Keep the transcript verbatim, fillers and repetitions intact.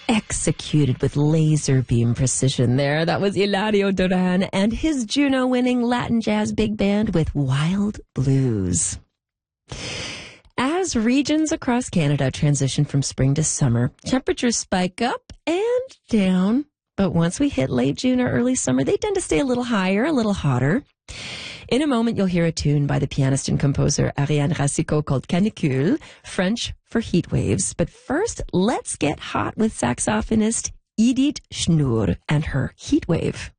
executed with laser beam precision there. That was Hilario Duran and his Juno-winning Latin jazz big band with Wild Blues. As regions across Canada transition from spring to summer, temperatures spike up and down. But once we hit late June or early summer, they tend to stay a little higher, a little hotter. In a moment, you'll hear a tune by the pianist and composer Ariane Racicot called Canicule, French for heat waves. But first, let's get hot with saxophonist Edith Schnur and her Heat Wave.